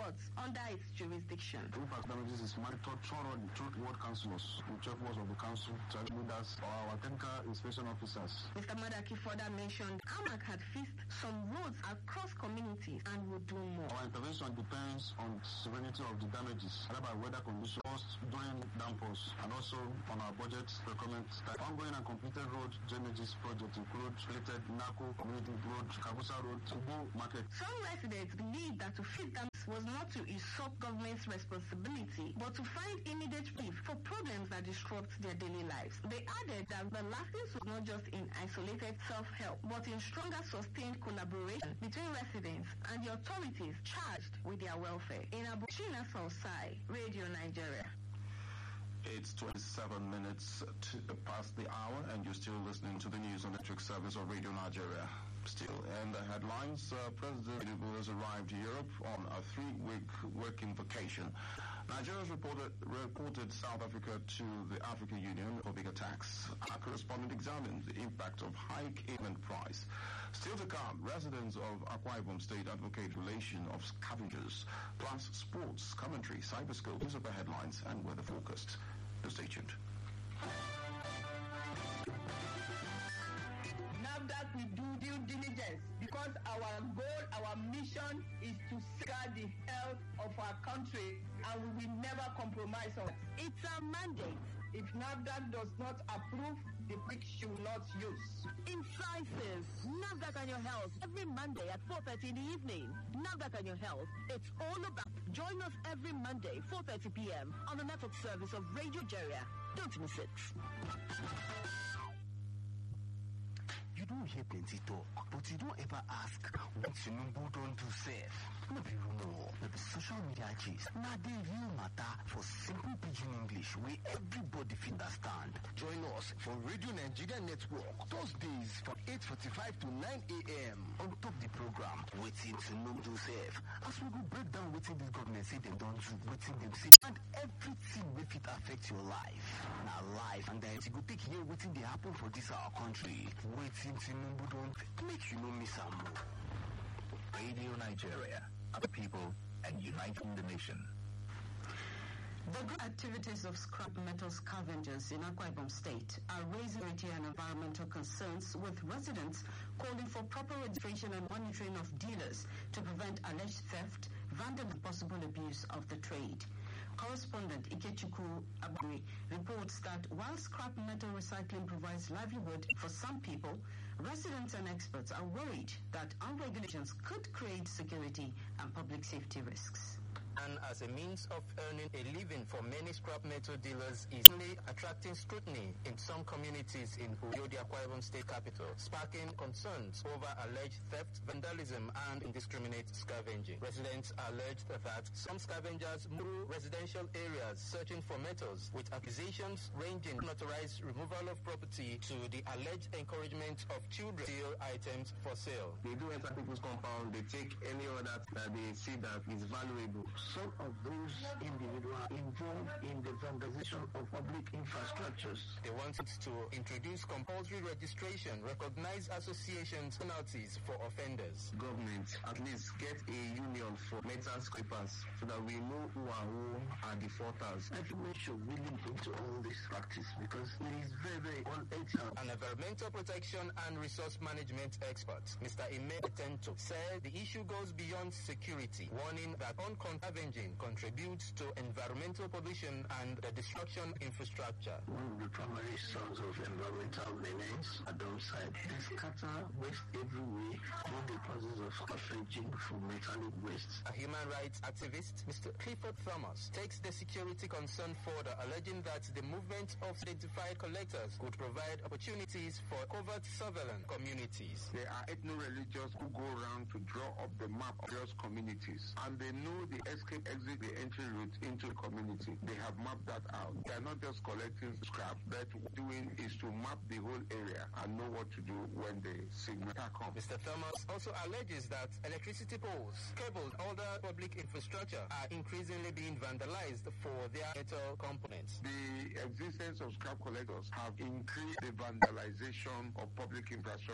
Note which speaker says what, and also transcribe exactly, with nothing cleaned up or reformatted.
Speaker 1: plots under its jurisdiction.
Speaker 2: Impact damages is monitored thoroughly through ward councillors, the chief wards of the council, child leaders, or our technical inspection officers.
Speaker 1: Mister Madaki further mentioned A M A C had fixed some roads across communities and will do more.
Speaker 2: Our intervention depends on severity of the damages, either by weather conditions during downpours, and also on our budget requirements. The ongoing and completed road drainages project include related Nako Community Road, Kabusa Road, Tubu Market.
Speaker 1: Some residents believe that to fix dams was not to usurp government's responsibility, but to find immediate relief for problems that disrupt their daily lives. They added that the lasting was not just in isolated self-help, but in stronger sustained collaboration between residents and the authorities charged with their welfare. In Abuchina Sausai, Radio Nigeria.
Speaker 3: It's twenty-seven minutes to, uh, past the hour, and you're still listening to the news on the Network Service of Radio Nigeria. Still, and the headlines, uh, President Tinubu has arrived to Europe on a three-week working vacation. Nigeria has reported, reported South Africa to the African Union for bigger tax. Our correspondent examined the impact of hike in price. Still to come, residents of Akwa Ibom State advocate relation of scavengers, plus sports, commentary, cyberscope, newspaper headlines, and weather forecast. Stay tuned.
Speaker 4: That we do due diligence because our goal, our mission is to safeguard the health of our country, and we will never compromise on it.
Speaker 5: It's our mandate.
Speaker 4: If NAFDAC does not approve, the brick should not use.
Speaker 5: Incisive. NAFDAC and your health every Monday at four thirty in the evening. NAFDAC and your health. It's all about. Join us every Monday, four thirty p.m. on the network service of Radio Nigeria. Don't miss it.
Speaker 6: You don't hear plenty talk, but you don't ever ask what Tinubu don't do safe. No be rumor, no be social media gist. Now the real matter for simple pidgin English where everybody fit understand. Join us for Radio Nigeria Network Thursdays from eight forty-five to nine a.m. on top the program Waiting Tinubu do safe. As we go break down wetin this government say they don't do, wetin them say, and everything wey fit affect your life. Now life and then you go take here wetin dey happen for this our country. Waiting Tinubu don't make you no miss am.
Speaker 7: Radio Nigeria, other people and uniting the nation.
Speaker 8: The group activities of scrap metal scavengers in Akwa Ibom State are raising security and environmental concerns, with residents calling for proper registration and monitoring of dealers to prevent alleged theft, vandalism, and possible abuse of the trade. Correspondent Ikechukwu Aburi reports that while scrap metal recycling provides livelihood for some people, residents and experts are worried that unregulations could create security and public safety risks.
Speaker 9: And as a means of earning a living for many scrap metal dealers is only attracting scrutiny in some communities in Uyo, the Akwa Ibom State capital, sparking concerns over alleged theft, vandalism, and indiscriminate scavenging. Residents allege that some scavengers move through residential areas searching for metals, with accusations ranging from unauthorized removal of property to the alleged encouragement of children to steal items for sale.
Speaker 2: They do enter people's compound, they take any order that they see that is valuable. Some of those individuals are involved in the vandalization of public infrastructures.
Speaker 9: They wanted to introduce compulsory registration, recognize associations, penalties for offenders.
Speaker 2: Government at least get a union for metal scrapers so that we know who are who are defaulters. Everyone should really look into all this practice because it is very, very unethical.
Speaker 9: An environmental protection and resource management expert, Mister Ime Etento, said the issue goes beyond security, warning that on-scavenging contributes to environmental pollution and the destruction of infrastructure.
Speaker 2: One of the primary sources of environmental menace are downside. They scatter waste everywhere in the process of scavenging for metallic waste.
Speaker 9: A human rights activist, Mister Clifford Thomas, takes the security concern further, alleging that the movement of identified collectors could provide opportunities for covert surveillance communities.
Speaker 2: There are ethno-religious who go around to draw up the map of various communities, and they know the escape, exit, the entry route into the community. They have mapped that out. They are not just collecting scrap, but what they're doing is to map the whole area and know what to do when the signal comes.
Speaker 9: Mister Thomas also alleges that electricity poles, cables, and other public infrastructure are increasingly being vandalized for their metal components.
Speaker 2: The existence of scrap collectors have increased the vandalization of public infrastructure.